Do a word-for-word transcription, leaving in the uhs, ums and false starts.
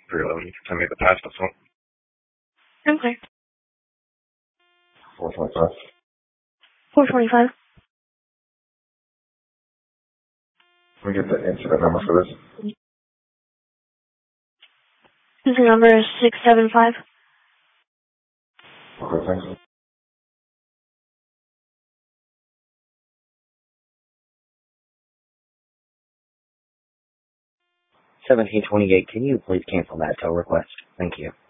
three eleven, you can send me the pass, that's all. Okay. four twenty-five. four twenty-five. Let me get the incident number for this. The number is six seven five. Okay, thanks. seventeen twenty-eight, can you please cancel that tow request? Thank you.